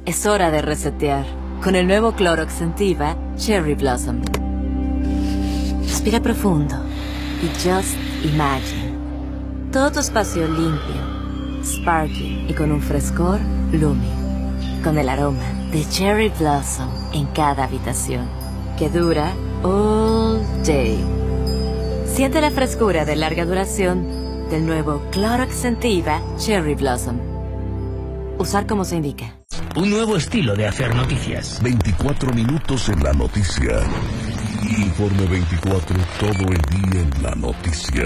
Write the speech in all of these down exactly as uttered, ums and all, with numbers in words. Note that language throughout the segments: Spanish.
Es hora de resetear con el nuevo Clorox Scentiva Cherry Blossom. Respira profundo y just imagine. Todo tu espacio limpio, sparkly y con un frescor Lumi. Con el aroma de Cherry Blossom en cada habitación, que dura all day. Siente la frescura de larga duración del nuevo Clorox Scentiva Cherry Blossom. Usar como se indica. Un nuevo estilo de hacer noticias. veinticuatro minutos en la noticia. Informe veinticuatro, todo el día en la noticia.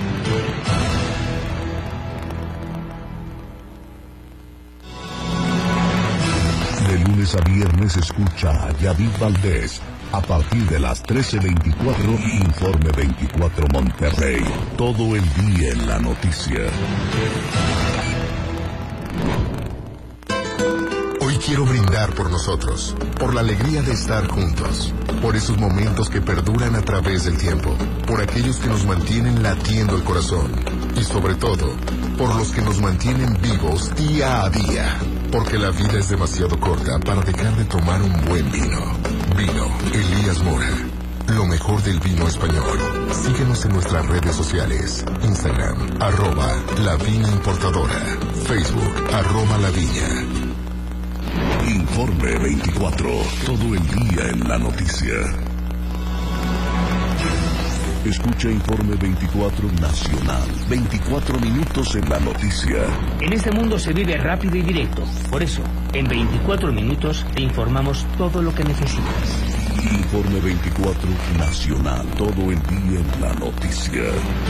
De lunes a viernes escucha a Yadid Valdés. A partir de las trece veinticuatro, Informe veinticuatro Monterrey. Todo el día en la noticia. Hoy quiero brindar por nosotros, por la alegría de estar juntos, por esos momentos que perduran a través del tiempo, por aquellos que nos mantienen latiendo el corazón y sobre todo, por los que nos mantienen vivos día a día, porque la vida es demasiado corta para dejar de tomar un buen vino. Vino Elías Mora, lo mejor del vino español. Síguenos en nuestras redes sociales, Instagram, arroba La Viña Importadora, Facebook, arroba La Viña. Informe veinticuatro, todo el día en la noticia. Escucha Informe veinticuatro Nacional, veinticuatro minutos en la noticia. En este mundo se vive rápido y directo. Por eso, en veinticuatro minutos te informamos todo lo que necesitas. Informe veinticuatro Nacional, todo el día en la noticia.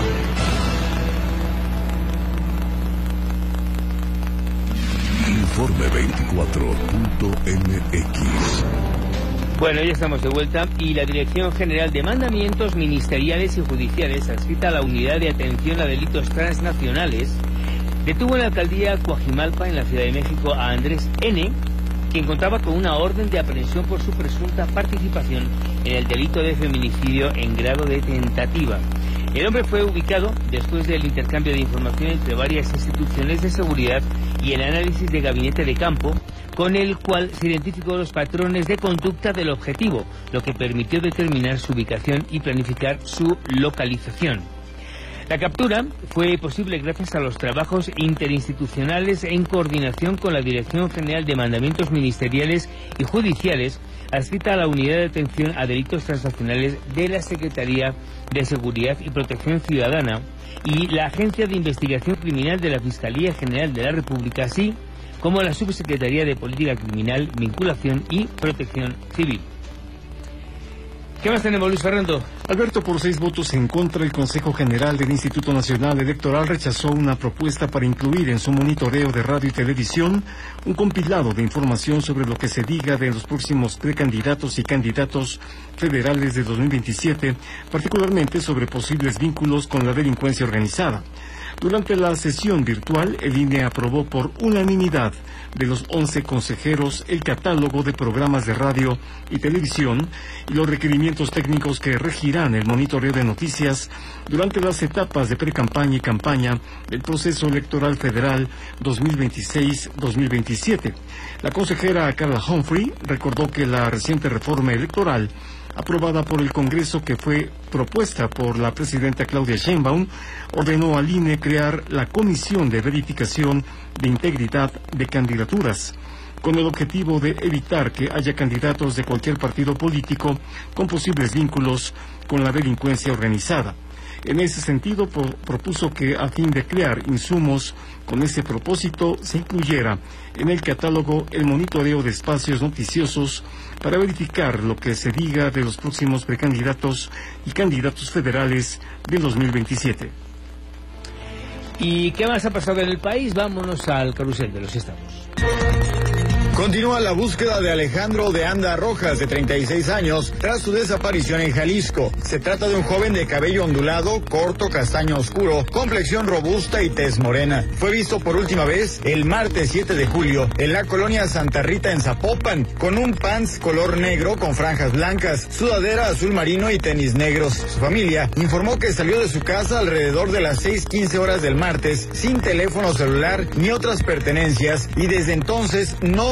Informe veinticuatro punto m x. Bueno, ya estamos de vuelta y la Dirección General de Mandamientos Ministeriales y Judiciales, adscrita a la Unidad de Atención a Delitos Transnacionales, detuvo en la alcaldía Coajimalpa, en la Ciudad de México, a Andrés N., quien contaba con una orden de aprehensión por su presunta participación en el delito de feminicidio en grado de tentativa. El hombre fue ubicado después del intercambio de información entre varias instituciones de seguridad y el análisis de gabinete de campo, con el cual se identificó los patrones de conducta del objetivo, lo que permitió determinar su ubicación y planificar su localización. La captura fue posible gracias a los trabajos interinstitucionales en coordinación con la Dirección General de Mandamientos Ministeriales y Judiciales, adscrita a la Unidad de Atención a Delitos Transnacionales de la Secretaría de Seguridad y Protección Ciudadana y la Agencia de Investigación Criminal de la Fiscalía General de la República, así como la Subsecretaría de Política Criminal, Vinculación y Protección Civil. ¿Qué más tenemos, Luis Fernando? Alberto, por seis votos en contra, el Consejo General del Instituto Nacional Electoral rechazó una propuesta para incluir en su monitoreo de radio y televisión un compilado de información sobre lo que se diga de los próximos precandidatos y candidatos federales de dos mil veintisiete, particularmente sobre posibles vínculos con la delincuencia organizada. Durante la sesión virtual, el I N E aprobó por unanimidad de los once consejeros el catálogo de programas de radio y televisión y los requerimientos técnicos que regirán el monitoreo de noticias durante las etapas de precampaña y campaña del proceso electoral federal dos mil veintiséis dos mil veintisiete. La consejera Carla Humphrey recordó que la reciente reforma electoral aprobada por el Congreso, que fue propuesta por la presidenta Claudia Sheinbaum, ordenó al I N E crear la Comisión de Verificación de Integridad de Candidaturas, con el objetivo de evitar que haya candidatos de cualquier partido político con posibles vínculos con la delincuencia organizada. En ese sentido, pro propuso que, a fin de crear insumos con ese propósito, se incluyera en el catálogo el monitoreo de espacios noticiosos para verificar lo que se diga de los próximos precandidatos y candidatos federales de dos mil veintisiete. ¿Y qué más ha pasado en el país? Vámonos al carrusel de los estados. Continúa la búsqueda de Alejandro de Anda Rojas, de treinta y seis años, tras su desaparición en Jalisco. Se trata de un joven de cabello ondulado, corto, castaño oscuro, complexión robusta y tez morena. Fue visto por última vez el martes siete de julio en la colonia Santa Rita en Zapopan, con un pants color negro con franjas blancas, sudadera azul marino y tenis negros. Su familia informó que salió de su casa alrededor de las seis quince horas del martes, sin teléfono celular ni otras pertenencias, y desde entonces no